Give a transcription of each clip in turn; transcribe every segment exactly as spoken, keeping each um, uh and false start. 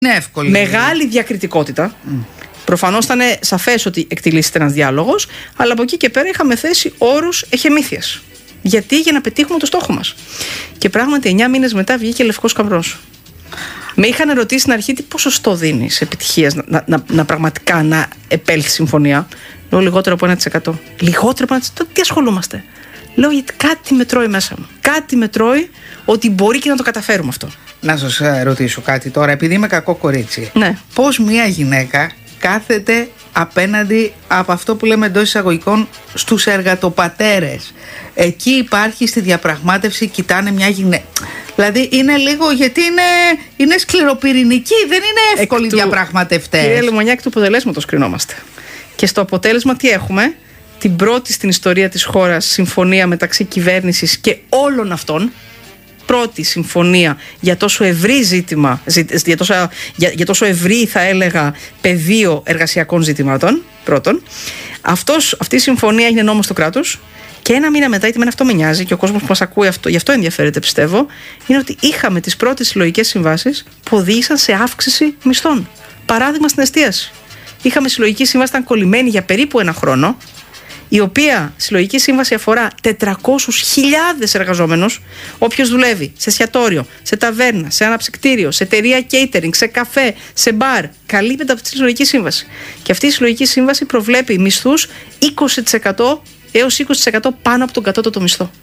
Είναι εύκολη. Μεγάλη διακριτικότητα. Mm. Προφανώς ήταν σαφές ότι εκτελήσεται ένας διάλογος, αλλά από εκεί και πέρα είχαμε θέσει όρους εχεμήθειας. Γιατί? Για να πετύχουμε το στόχο μας. Και πράγματι, εννιά μήνες μετά βγήκε λευκός καμπρός. Με είχαν ρωτήσει στην αρχή τι ποσοστό δίνεις επιτυχίας να, να, να, να πραγματικά να επέλθει συμφωνία. Λέω λιγότερο από ένα τοις εκατό. Λιγότερο από ένα τοις εκατό. Τι ασχολούμαστε? Λέω γιατί κάτι με τρώει μέσα μου. Κάτι με τρώει ότι μπορεί και να το καταφέρουμε αυτό. Να σας ρωτήσω κάτι τώρα, επειδή είμαι κακό κορίτσι. Ναι. Πώς μια γυναίκα κάθεται απέναντι από αυτό που λέμε εντός εισαγωγικών στους εργατοπατέρες? Εκεί υπάρχει στη διαπραγμάτευση, κοιτάνε μια γυναίκα. Δηλαδή είναι λίγο, γιατί είναι, είναι σκληροπυρηνικοί, δεν είναι εύκολοι του, διαπραγματευτές. Κύριε Λεμονιά, εκ του αποτελέσματος κρινόμαστε. Και στο αποτέλεσμα τι έχουμε? Την πρώτη στην ιστορία της χώρας συμφωνία μεταξύ κυβέρνησης και όλων αυτών. Πρώτη συμφωνία για τόσο ευρύ ζήτημα, για τόσο, για, για τόσο ευρύ θα έλεγα πεδίο εργασιακών ζητημάτων. Πρώτον, Αυτός, αυτή η συμφωνία έγινε νόμος του κράτους. Και ένα μήνα μετά, γιατί με αυτό με νοιάζει και ο κόσμος που μας ακούει αυτό, γι' αυτό ενδιαφέρεται πιστεύω, είναι ότι είχαμε τις πρώτες συλλογικές συμβάσεις που οδήγησαν σε αύξηση μισθών. Παράδειγμα στην εστίαση. Είχαμε συλλογική σύμβαση, ήταν κολλημένη για περίπου ένα χρόνο, η οποία συλλογική σύμβαση αφορά τετρακόσιες χιλιάδες εργαζόμενους. Όποιος δουλεύει σε εστιατόριο, σε ταβέρνα, σε αναψυκτήριο, σε εταιρεία catering, σε καφέ, σε μπαρ, καλύπτεται από τη συλλογική σύμβαση. Και αυτή η συλλογική σύμβαση προβλέπει μισθούς είκοσι τοις εκατό έως είκοσι τοις εκατό πάνω από τον κατώτατο μισθό.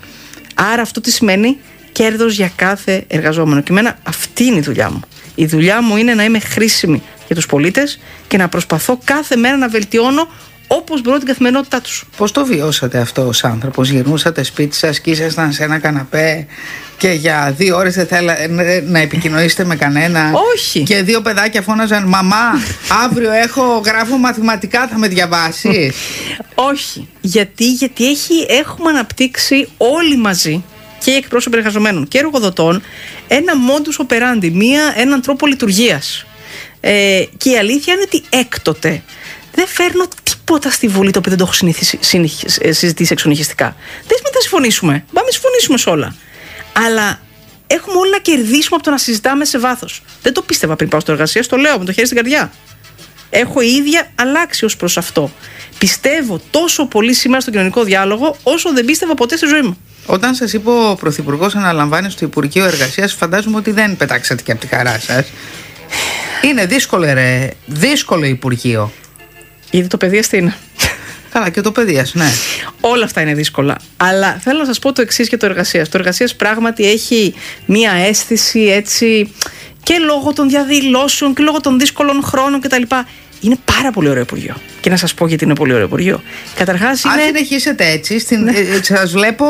Άρα αυτό τι σημαίνει? Κέρδος για κάθε εργαζόμενο. Και εμένα αυτή είναι η δουλειά μου. Η δουλειά μου είναι να είμαι χρήσιμη για τους πολίτες και να προσπαθώ κάθε μέρα να βελτιώνω όπως μπορώ την καθημερινότητά τους. Πώς το βιώσατε αυτό ως άνθρωπος? Γυρνούσατε σπίτι σας και ήσασταν σε ένα καναπέ και για δύο ώρες δεν θέλατε να επικοινωνήσετε με κανένα? Όχι. Και δύο παιδάκια φώναζαν «Μαμά, αύριο έχω, γράφω μαθηματικά, θα με διαβάσεις?» Όχι. Γιατί, γιατί έχει, έχουμε αναπτύξει όλοι μαζί, και οι εκπρόσωποι εργαζομένων και εργοδοτών, ένα modus operandi, μία, έναν τρόπο λειτουργίας. Ε, και η αλήθεια είναι ότι έκτοτε δεν φέρνω τίποτα στη Βουλή το οποίο δεν το έχω συζητήσει εξονυχιστικά. Δεν θα συμφωνήσουμε. Πάμε συμφωνήσουμε σε όλα. Αλλά έχουμε όλοι να κερδίσουμε από το να συζητάμε σε βάθος. Δεν το πίστευα πριν πάω στο εργασία, το λέω με το χέρι στην καρδιά. Έχω η ίδια αλλάξει ως προς αυτό. Πιστεύω τόσο πολύ σήμερα στον κοινωνικό διάλογο όσο δεν πίστευα ποτέ στη ζωή μου. Όταν σας είπε ο Πρωθυπουργός αναλαμβάνει στο Υπουργείο Εργασίας, φαντάζομαι ότι δεν πετάξατε και από τη χαρά σας. Είναι δύσκολο, ρε. Δύσκολο Υπουργείο. Ήδη το παιδείας τι είναι? Καλά, και το παιδείας, ναι. Όλα αυτά είναι δύσκολα. Αλλά θέλω να σας πω το εξής για το εργασίας. Το εργασίας πράγματι έχει μία αίσθηση έτσι, και λόγω των διαδηλώσεων και λόγω των δύσκολων χρόνων κτλ. Είναι πάρα πολύ ωραίο Υπουργείο. Και να σας πω γιατί είναι πολύ ωραίο Υπουργείο. Καταρχάς είναι. Αν συνεχίσετε έτσι, στην... ναι. ε, σας βλέπω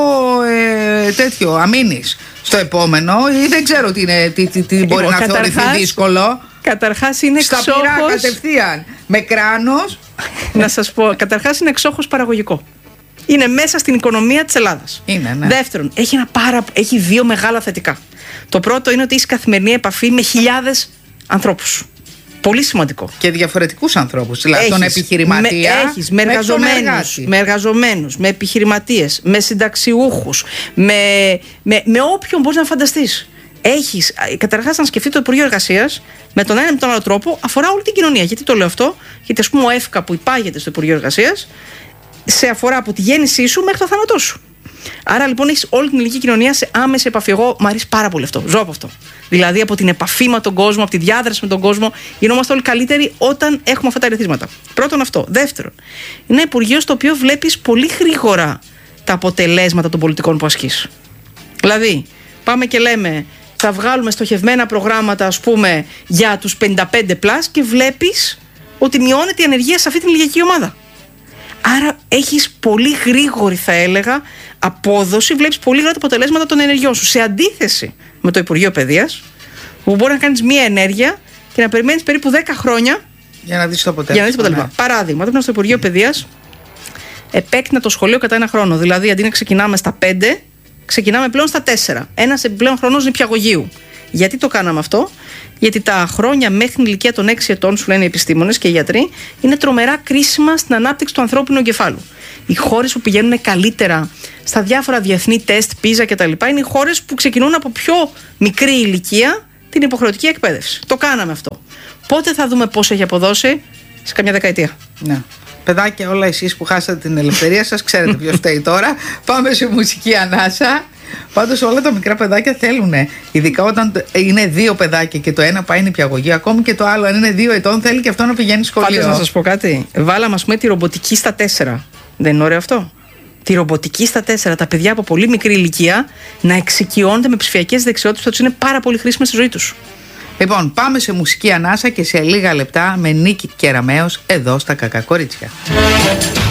ε, τέτοιο, αμήνης στο επόμενο, ή δεν ξέρω τι, είναι, τι, τι, τι μπορεί να θεωρηθεί δύσκολο. Καταρχάς είναι εξόχως. Στα πειρά κατευθείαν. Με κράνος. Να σας πω, καταρχάς είναι εξόχως παραγωγικό. Είναι μέσα στην οικονομία της Ελλάδας. Είναι, ναι. Δεύτερον, έχει, ένα πάρα, έχει δύο μεγάλα θετικά. Το πρώτο είναι ότι έχει καθημερινή επαφή με χιλιάδες ανθρώπους. Πολύ σημαντικό. Και διαφορετικούς ανθρώπους. Δηλαδή τον επιχειρηματία. Με, έχεις με εργαζομένους, με εργαζομένους, με επιχειρηματίες, με συνταξιούχους, με, με, με όποιον μπορείς να φανταστείς. Έχεις, καταρχάς, να σκεφτεί το Υπουργείο Εργασίας με τον ένα ή με τον άλλο τρόπο, αφορά όλη την κοινωνία. Γιατί το λέω αυτό? Γιατί, ας πούμε, ο ΕΦΚΑ που υπάγεται στο Υπουργείο Εργασίας σε αφορά από τη γέννησή σου μέχρι το θάνατό σου. Άρα λοιπόν έχεις όλη την ελληνική κοινωνία σε άμεση επαφή. Εγώ μου αρέσει πάρα πολύ αυτό. Ζω από αυτό. Δηλαδή από την επαφή με τον κόσμο, από τη διάδραση με τον κόσμο, γινόμαστε όλοι καλύτεροι όταν έχουμε αυτά τα ερεθίσματα. Πρώτον αυτό. Δεύτερον, είναι ένα Υπουργείο στο οποίο βλέπεις πολύ γρήγορα τα αποτελέσματα των πολιτικών που ασκείς. Δηλαδή, πάμε και λέμε, θα βγάλουμε στοχευμένα προγράμματα, ας πούμε, για τους πενήντα πέντε πλας και βλέπεις ότι μειώνεται η ανεργία σε αυτή την ηλικιακή ομάδα. Άρα έχεις πολύ γρήγορη, θα έλεγα, απόδοση, βλέπεις πολύ γρήγορα τα αποτελέσματα των ενεργειών σου. Σε αντίθεση με το Υπουργείο Παιδείας, που μπορεί να κάνεις μία ενέργεια και να περιμένεις περίπου δέκα χρόνια για να δεις το αποτέλεσμα. Για να δεις το αποτέλεσμα. Ναι. Παράδειγμα, όταν στο Υπουργείο Παιδείας επέκτηνα το σχολείο κατά ένα χρόνο. Δηλαδή, αντί να ξεκινάμε στα πέντε, ξεκινάμε πλέον στα τέσσερα. Ένας επιπλέον χρόνος νηπιαγωγείου. Γιατί το κάναμε αυτό? Γιατί τα χρόνια μέχρι την ηλικία των έξι ετών, σου λένε οι επιστήμονες και οι γιατροί, είναι τρομερά κρίσιμα στην ανάπτυξη του ανθρώπινου εγκεφάλου. Οι χώρες που πηγαίνουν καλύτερα στα διάφορα διεθνή τεστ, πίζα κτλ. Είναι οι χώρες που ξεκινούν από πιο μικρή ηλικία την υποχρεωτική εκπαίδευση. Το κάναμε αυτό. Πότε θα δούμε πώς έχει αποδώσει? Σε καμιά δεκαετία. Ναι. Παιδάκια, όλα εσείς που χάσατε την ελευθερία σας, ξέρετε ποιος φταίει τώρα. Πάμε σε μουσική ανάσα. Πάντως όλα τα μικρά παιδάκια θέλουν, ειδικά όταν είναι δύο παιδάκια και το ένα πάει νηπιαγωγή, ακόμη και το άλλο, αν είναι δύο ετών, θέλει και αυτό να πηγαίνει σχολείο. Πάντως να σας πω κάτι. Βάλαμε, ας πούμε, τη ρομποτική στα τέσσερα. Δεν είναι ωραίο αυτό? Τη ρομποτική στα τέσσερα. Τα παιδιά από πολύ μικρή ηλικία να εξοικειώνονται με ψηφιακές δεξιότητες που τους είναι πάρα πολύ χρήσιμες στη ζωή τους. Λοιπόν, πάμε σε μουσική ανάσα και σε λίγα λεπτά με Νίκη Κεραμέως εδώ στα Κακά Κορίτσια.